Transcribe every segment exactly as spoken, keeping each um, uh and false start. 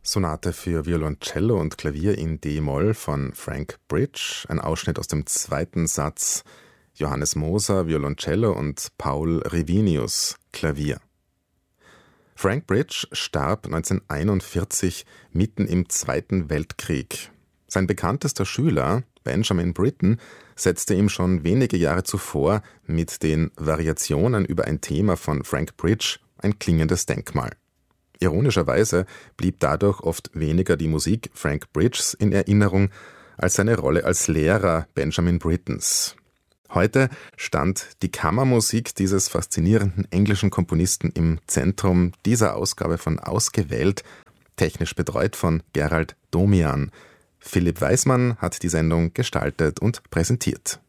Sonate für Violoncello und Klavier in D-Moll von Frank Bridge, ein Ausschnitt aus dem zweiten Satz, Johannes Moser, Violoncello und Paul Rivinius, Klavier. Frank Bridge starb neunzehnhunderteinundvierzig mitten im Zweiten Weltkrieg. Sein bekanntester Schüler, Benjamin Britten, setzte ihm schon wenige Jahre zuvor mit den Variationen über ein Thema von Frank Bridge ein klingendes Denkmal. Ironischerweise blieb dadurch oft weniger die Musik Frank Bridges in Erinnerung als seine Rolle als Lehrer Benjamin Brittens. Heute stand die Kammermusik dieses faszinierenden englischen Komponisten im Zentrum dieser Ausgabe von Ausgewählt, technisch betreut von Gerald Domian. Philipp Weismann hat die Sendung gestaltet und präsentiert.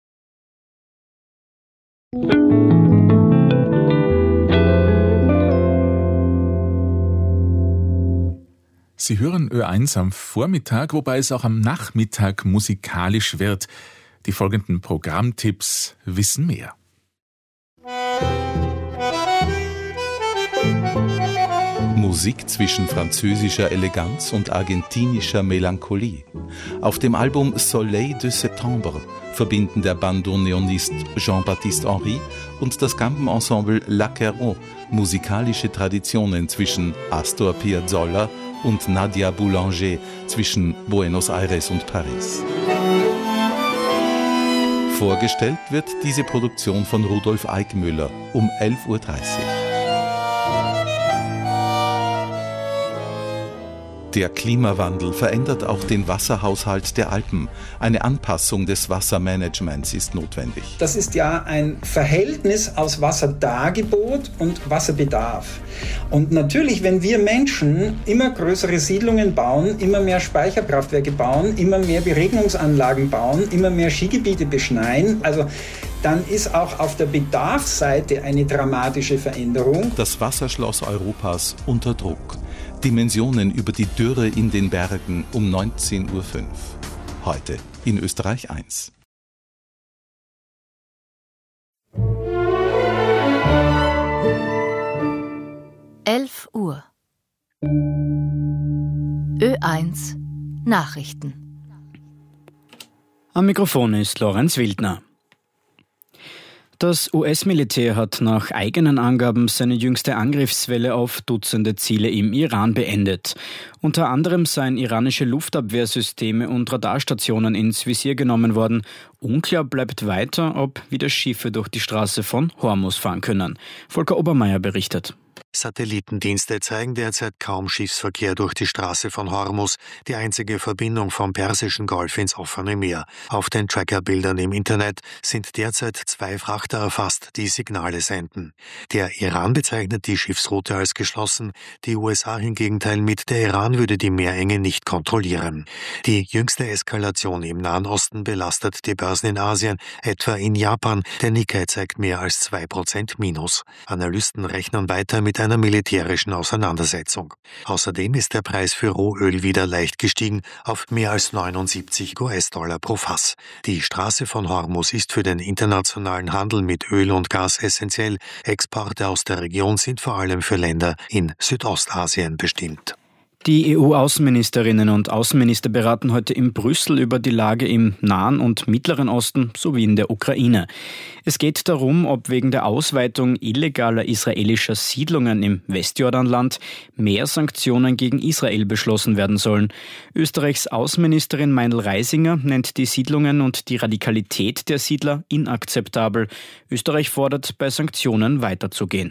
Sie hören Ö eins am Vormittag, wobei es auch am Nachmittag musikalisch wird. Die folgenden Programmtipps wissen mehr. Musik zwischen französischer Eleganz und argentinischer Melancholie. Auf dem Album Soleil de Septembre verbinden der Bandoneonist Jean-Baptiste Henry und das Gambenensemble L'Acqueron musikalische Traditionen zwischen Astor Piazzolla und Nadia Boulanger, zwischen Buenos Aires und Paris. Vorgestellt wird diese Produktion von Rudolf Eickmüller um elf Uhr dreißig. Der Klimawandel verändert auch den Wasserhaushalt der Alpen. Eine Anpassung des Wassermanagements ist notwendig. Das ist ja ein Verhältnis aus Wasserdargebot und Wasserbedarf. Und natürlich, wenn wir Menschen immer größere Siedlungen bauen, immer mehr Speicherkraftwerke bauen, immer mehr Beregnungsanlagen bauen, immer mehr Skigebiete beschneien, also dann ist auch auf der Bedarfsseite eine dramatische Veränderung. Das Wasserschloss Europas unter Druck. Dimensionen über die Dürre in den Bergen um neunzehn Uhr fünf. Heute in Österreich eins. elf Uhr. Ö eins Nachrichten. Am Mikrofon ist Lorenz Wildner. Das U S-Militär hat nach eigenen Angaben seine jüngste Angriffswelle auf Dutzende Ziele im Iran beendet. Unter anderem seien iranische Luftabwehrsysteme und Radarstationen ins Visier genommen worden. Unklar bleibt weiter, ob wieder Schiffe durch die Straße von Hormuz fahren können. Volker Obermeier berichtet. Satellitendienste zeigen derzeit kaum Schiffsverkehr durch die Straße von Hormuz, die einzige Verbindung vom Persischen Golf ins offene Meer. Auf den Trackerbildern im Internet sind derzeit zwei Frachter erfasst, die Signale senden. Der Iran bezeichnet die Schiffsroute als geschlossen, die U S A hingegen teilen mit, der Iran würde die Meerenge nicht kontrollieren. Die jüngste Eskalation im Nahen Osten belastet die Börsen in Asien, etwa in Japan. Der Nikkei zeigt mehr als zwei Prozent Minus. Analysten rechnen weiter mit einer militärischen Auseinandersetzung. Außerdem ist der Preis für Rohöl wieder leicht gestiegen auf mehr als neunundsiebzig U S-Dollar pro Fass. Die Straße von Hormuz ist für den internationalen Handel mit Öl und Gas essentiell. Exporte aus der Region sind vor allem für Länder in Südostasien bestimmt. Die E U-Außenministerinnen und Außenminister beraten heute in Brüssel über die Lage im Nahen und Mittleren Osten sowie in der Ukraine. Es geht darum, ob wegen der Ausweitung illegaler israelischer Siedlungen im Westjordanland mehr Sanktionen gegen Israel beschlossen werden sollen. Österreichs Außenministerin Meinl Reisinger nennt die Siedlungen und die Radikalität der Siedler inakzeptabel. Österreich fordert, bei Sanktionen weiterzugehen.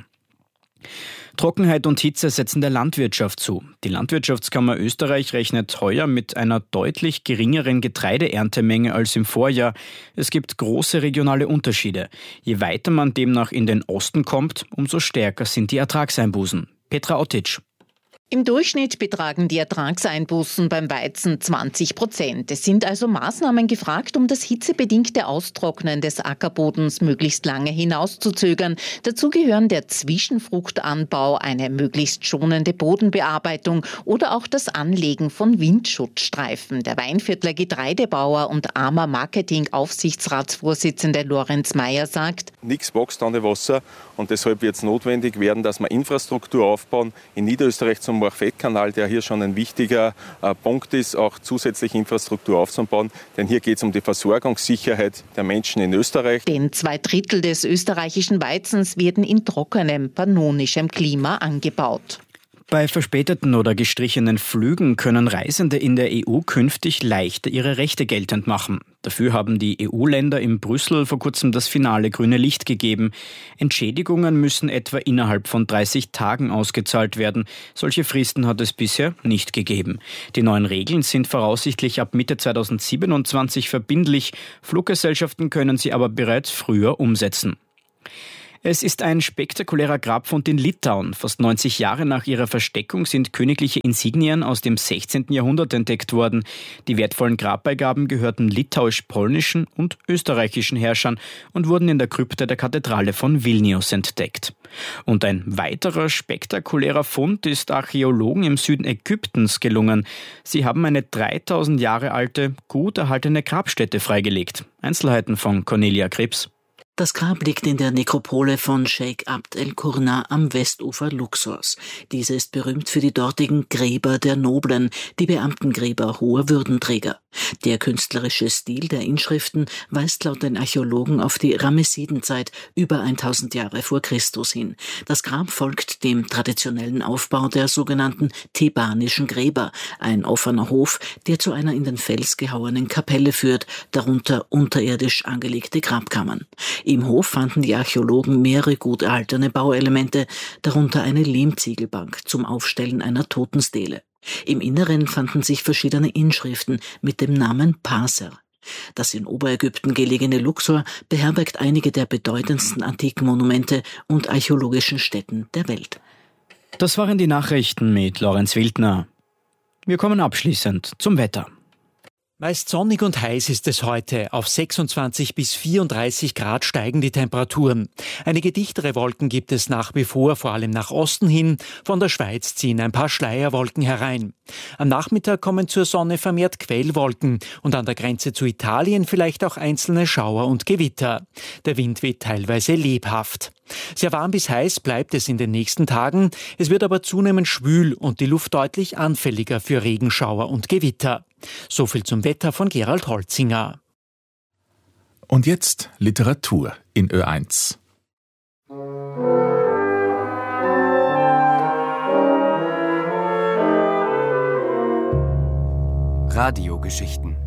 Trockenheit und Hitze setzen der Landwirtschaft zu. Die Landwirtschaftskammer Österreich rechnet heuer mit einer deutlich geringeren Getreideerntemenge als im Vorjahr. Es gibt große regionale Unterschiede. Je weiter man demnach in den Osten kommt, umso stärker sind die Ertragseinbußen. Petra Otic. Im Durchschnitt betragen die Ertragseinbußen beim Weizen zwanzig Prozent. Es sind also Maßnahmen gefragt, um das hitzebedingte Austrocknen des Ackerbodens möglichst lange hinauszuzögern. Dazu gehören der Zwischenfruchtanbau, eine möglichst schonende Bodenbearbeitung oder auch das Anlegen von Windschutzstreifen. Der Weinviertler Getreidebauer und A M A Marketing-Aufsichtsratsvorsitzende Lorenz Meyer sagt: Nichts wächst ohne Wasser und deshalb wird es notwendig werden, dass wir Infrastruktur aufbauen. In Niederösterreich zum zum Morphet-Kanal, der hier schon ein wichtiger äh, Punkt ist, auch zusätzliche Infrastruktur aufzubauen. Denn hier geht es um die Versorgungssicherheit der Menschen in Österreich. Denn zwei Drittel des österreichischen Weizens werden in trockenem, pannonischem Klima angebaut. Bei verspäteten oder gestrichenen Flügen können Reisende in der E U künftig leichter ihre Rechte geltend machen. Dafür haben die E U-Länder in Brüssel vor kurzem das finale grüne Licht gegeben. Entschädigungen müssen etwa innerhalb von dreißig Tagen ausgezahlt werden. Solche Fristen hat es bisher nicht gegeben. Die neuen Regeln sind voraussichtlich ab Mitte zweitausendsiebenundzwanzig verbindlich. Fluggesellschaften können sie aber bereits früher umsetzen. Es ist ein spektakulärer Grabfund in Litauen. Fast neunzig Jahre nach ihrer Versteckung sind königliche Insignien aus dem sechzehnten Jahrhundert entdeckt worden. Die wertvollen Grabbeigaben gehörten litauisch-polnischen und österreichischen Herrschern und wurden in der Krypta der Kathedrale von Vilnius entdeckt. Und ein weiterer spektakulärer Fund ist Archäologen im Süden Ägyptens gelungen. Sie haben eine dreitausend Jahre alte, gut erhaltene Grabstätte freigelegt. Einzelheiten von Cornelia Krebs. Das Grab liegt in der Nekropole von Sheikh Abd el-Qurna am Westufer Luxors. Diese ist berühmt für die dortigen Gräber der Noblen, die Beamtengräber hoher Würdenträger. Der künstlerische Stil der Inschriften weist laut den Archäologen auf die Ramessidenzeit über tausend Jahre vor Christus hin. Das Grab folgt dem traditionellen Aufbau der sogenannten thebanischen Gräber, ein offener Hof, der zu einer in den Fels gehauenen Kapelle führt, darunter unterirdisch angelegte Grabkammern. Im Hof fanden die Archäologen mehrere gut erhaltene Bauelemente, darunter eine Lehmziegelbank zum Aufstellen einer Totenstele. Im Inneren fanden sich verschiedene Inschriften mit dem Namen Parser. Das in Oberägypten gelegene Luxor beherbergt einige der bedeutendsten antiken Monumente und archäologischen Stätten der Welt. Das waren die Nachrichten mit Lorenz Wildner. Wir kommen abschließend zum Wetter. Meist sonnig und heiß ist es heute. Auf sechsundzwanzig bis vierunddreißig Grad steigen die Temperaturen. Einige dichtere Wolken gibt es nach wie vor, vor allem nach Osten hin. Von der Schweiz ziehen ein paar Schleierwolken herein. Am Nachmittag kommen zur Sonne vermehrt Quellwolken und an der Grenze zu Italien vielleicht auch einzelne Schauer und Gewitter. Der Wind weht teilweise lebhaft. Sehr warm bis heiß bleibt es in den nächsten Tagen. Es wird aber zunehmend schwül und die Luft deutlich anfälliger für Regenschauer und Gewitter. So viel zum Wetter von Gerald Holzinger. Und jetzt Literatur in Ö eins. Radiogeschichten.